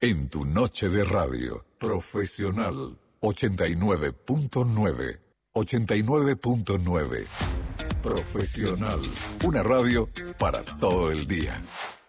En tu noche de radio, Profesional 89.9. 89.9. Profesional. Una radio para todo el día.